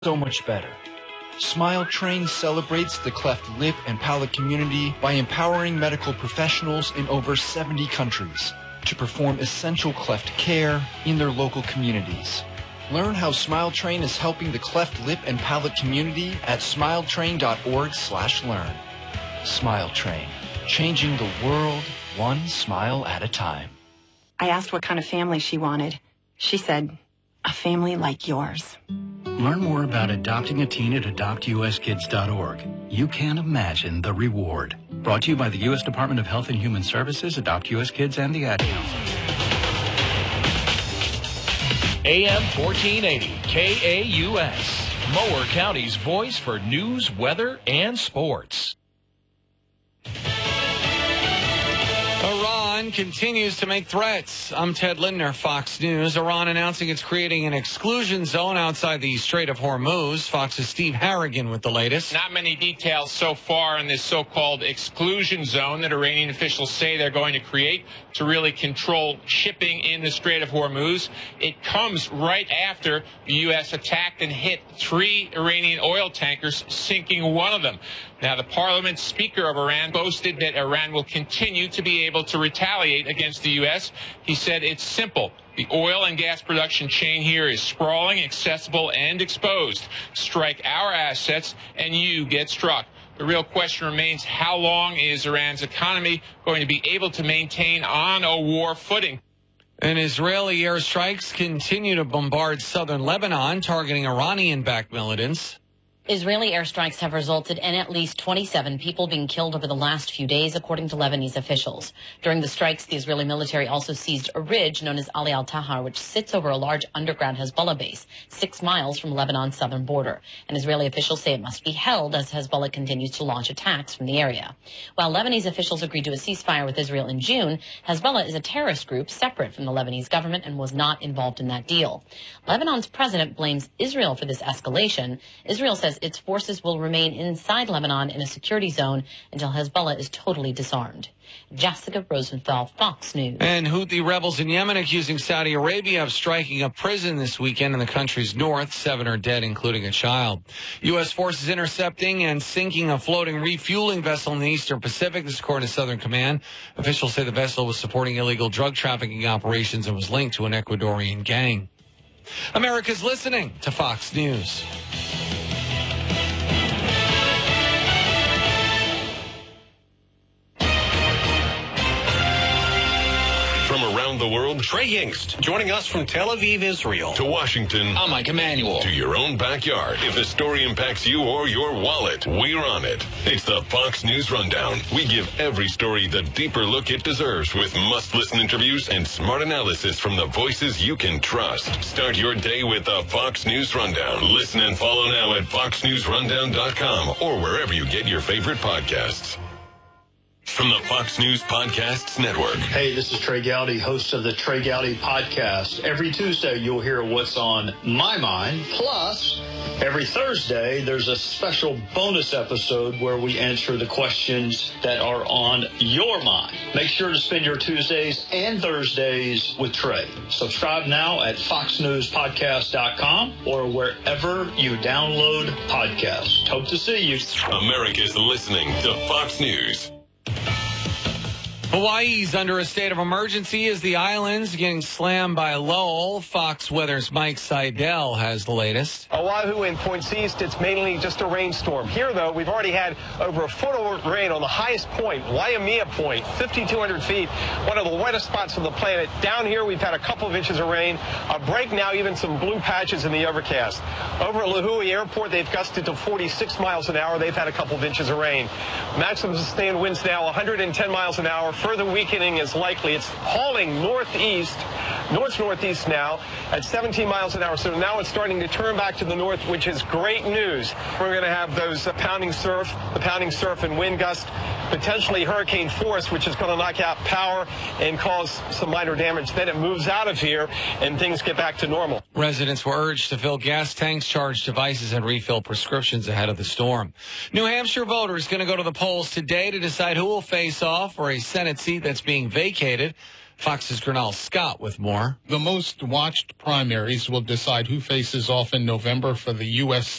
so much better. Smile Train celebrates the cleft lip and palate community by empowering medical professionals in over 70 countries to perform essential cleft care in their local communities. Learn how Smile Train is helping the cleft lip and palate community at smiletrain.org/learn. Smile Train, changing the world one smile at a time. I asked what kind of family she wanted. She said, a family like yours. Learn more about adopting a teen at adoptuskids.org. You can't imagine the reward. Brought to you by the U.S. Department of Health and Human Services, Adopt U.S. Kids, and the Ad Council. AM 1480, KAUS, Mower County's voice for news, weather, and sports. Iran continues to make threats. I'm Ted Lindner, Fox News. Iran announcing it's creating an exclusion zone outside the Strait of Hormuz. Fox's Steve Harrigan with the latest. Not many details so far on this so-called exclusion zone that Iranian officials say they're going to create to really control shipping in the Strait of Hormuz. It comes right after the U.S. attacked and hit 3 Iranian oil tankers, sinking one of them. Now, the parliament speaker of Iran boasted that Iran will continue to be able to retaliate against the U.S. He said it's simple. The oil and gas production chain here is sprawling, accessible, and exposed. Strike our assets, and you get struck. The real question remains, how long is Iran's economy going to be able to maintain on a war footing? And Israeli airstrikes continue to bombard southern Lebanon, targeting Iranian-backed militants. Israeli airstrikes have resulted in at least 27 people being killed over the last few days, according to Lebanese officials. During the strikes, the Israeli military also seized a ridge known as Ali al-Tahar, which sits over a large underground Hezbollah base 6 miles from Lebanon's southern border. And Israeli officials say it must be held as Hezbollah continues to launch attacks from the area. While Lebanese officials agreed to a ceasefire with Israel in June, Hezbollah is a terrorist group separate from the Lebanese government and was not involved in that deal. Lebanon's president blames Israel for this escalation. Israel says its forces will remain inside Lebanon in a security zone until Hezbollah is totally disarmed. Jessica Rosenthal, Fox News. And Houthi rebels in Yemen accusing Saudi Arabia of striking a prison this weekend in the country's north. 7 are dead, including a child. U.S. forces intercepting and sinking a floating refueling vessel in the Eastern Pacific. This according to Southern Command. Officials say the vessel was supporting illegal drug trafficking operations and was linked to an Ecuadorian gang. America's listening to Fox News. From around the world, Trey Yingst, joining us from Tel Aviv, Israel. To Washington. I'm Mike Emanuel. To your own backyard. If the story impacts you or your wallet, we're on it. It's the Fox News Rundown. We give every story the deeper look it deserves with must-listen interviews and smart analysis from the voices you can trust. Start your day with the Fox News Rundown. Listen and follow now at foxnewsrundown.com or wherever you get your favorite podcasts. From the Fox News Podcasts Network. Hey, this is Trey Gowdy, host of the Trey Gowdy Podcast. Every Tuesday, you'll hear what's on my mind. Plus, every Thursday, there's a special bonus episode where we answer the questions that are on your mind. Make sure to spend your Tuesdays and Thursdays with Trey. Subscribe now at foxnewspodcast.com or wherever you download podcasts. Hope to see you. America's listening to Fox News. Hawaii's under a state of emergency as the island's getting slammed by Lowell. Fox Weather's Mike Seidel has the latest. Oahu and Points East, it's mainly just a rainstorm. Here, though, we've already had over a foot of rain on the highest point, Waimea Point, 5,200 feet, one of the wettest spots on the planet. Down here, we've had a couple of inches of rain, a break now, even some blue patches in the overcast. Over at Lahui Airport, they've gusted to 46 miles an hour. They've had a couple of inches of rain. Maximum sustained winds now 110 miles an hour. Further weakening is likely. It's hauling northeast now at 17 miles an hour. So now it's starting to turn back to the north, which is great news. We're going to have those the pounding surf and wind gust, potentially hurricane force, which is going to knock out power and cause some minor damage. Then it moves out of here and things get back to normal. Residents were urged to fill gas tanks, charge devices, and refill prescriptions ahead of the storm. New Hampshire voters going to go to the polls today to decide who will face off for a Senate seat that's being vacated. Fox's Gernal Scott with more. The most watched primaries will decide who faces off in November for the U.S.